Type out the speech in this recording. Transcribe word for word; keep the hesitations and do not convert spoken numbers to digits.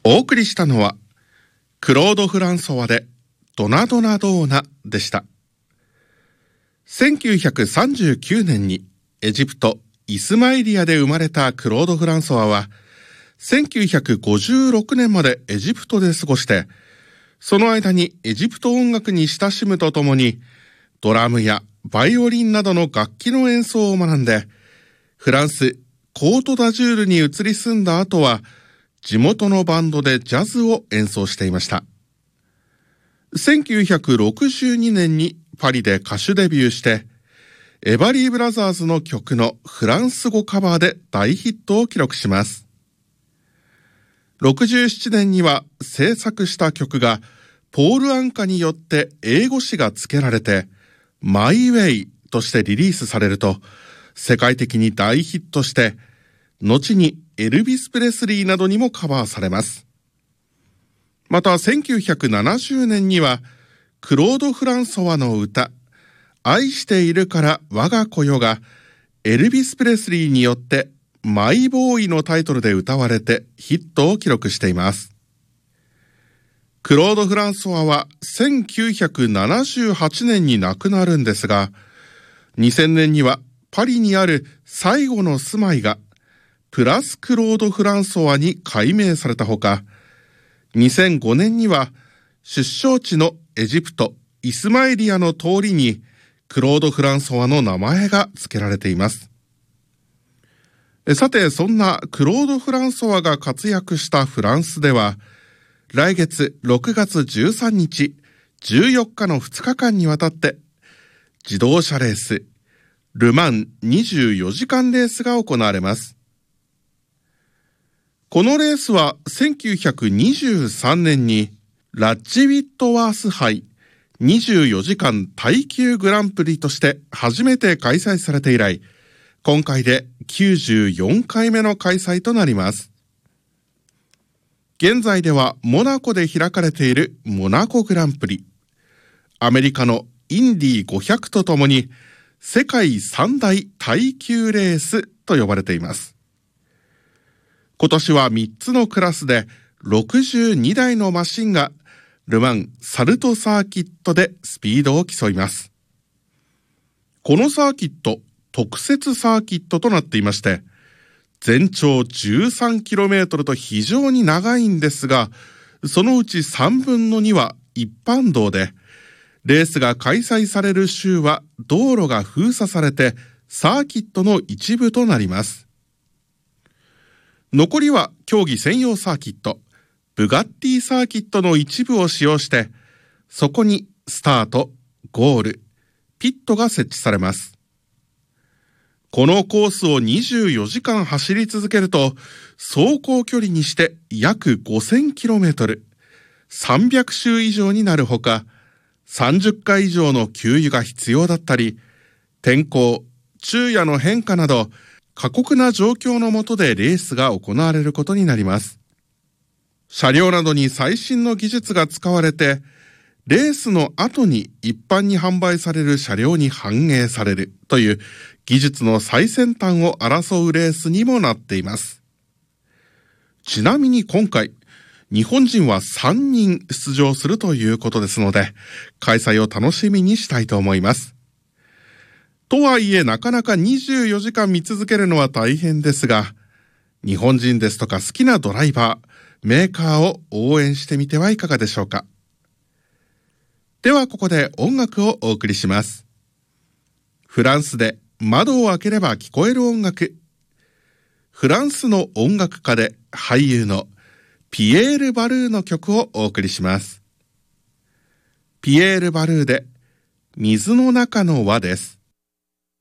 お送りしたのはクロード・フランソワでドナドナドーナでした。せんきゅうひゃくさんじゅうきゅうねんにエジプト・イスマイリアで生まれたクロード・フランソワはせんきゅうひゃくごじゅうろくねんまでエジプトで過ごして、その間にエジプト音楽に親しむとともにドラムやバイオリンなどの楽器の演奏を学んで、フランス・コートダジュールに移り住んだ後は地元のバンドでジャズを演奏していました。せんきゅうひゃくろくじゅうにねんにパリで歌手デビューして、エバリー・ブラザーズの曲のフランス語カバーで大ヒットを記録します。ろくじゅうななねんには制作した曲がポール・アンカによって英語詞が付けられて、マイ・ウェイとしてリリースされると、世界的に大ヒットして、後にエルビス・プレスリーなどにもカバーされます。またせんきゅうひゃくななじゅうねんにはクロード・フランソワの歌愛しているから我が子よがエルビス・プレスリーによってマイ・ボーイのタイトルで歌われてヒットを記録しています。クロード・フランソワはせんきゅうひゃくななじゅうはちねんに亡くなるんですが、にせんねんにはパリにある最後の住まいがプラスクロード・フランソワに改名されたほか、にせんごねんには出生地のエジプト・イスマイリアの通りにクロード・フランソワの名前が付けられています。さて、そんなクロード・フランソワが活躍したフランスでは、来月ろくがつじゅうさんにち、じゅうよっかのふつかかんにわたって自動車レースルマンにじゅうよじかんレースが行われます。このレースはせんきゅうひゃくにじゅうさんねんにラッジウィットワース杯にじゅうよじかん耐久グランプリとして初めて開催されて以来、今回できゅうじゅうよんかいめの開催となります。現在ではモナコで開かれているモナコグランプリ、アメリカのインディごひゃくとともに世界三大耐久レースと呼ばれています。今年はみっつのクラスでろくじゅうにだいのマシンがルマンサルトサーキットでスピードを競います。このサーキット、特設サーキットとなっていまして、全長 じゅうさんキロメートル と非常に長いんですが、そのうちさんぶんのには一般道で、レースが開催される週は道路が封鎖されてサーキットの一部となります。残りは競技専用サーキット、ブガッティサーキットの一部を使用して、そこにスタート、ゴール、ピットが設置されます。このコースをにじゅうよじかん走り続けると、走行距離にして約 ごせんキロメートル、さんびゃくしゅう以上になるほか、さんじゅっかい以上の給油が必要だったり、天候、昼夜の変化など、過酷な状況の下でレースが行われることになります。車両などに最新の技術が使われて、レースの後に一般に販売される車両に反映されるという技術の最先端を争うレースにもなっています。ちなみに今回、日本人はさんにん出場するということですので、開催を楽しみにしたいと思います。とはいえ、なかなかにじゅうよじかん見続けるのは大変ですが、日本人ですとか好きなドライバー、メーカーを応援してみてはいかがでしょうか。ではここで音楽をお送りします。フランスで窓を開ければ聞こえる音楽。フランスの音楽家で俳優のピエール・バルーの曲をお送りします。ピエール・バルーで水の中の輪です。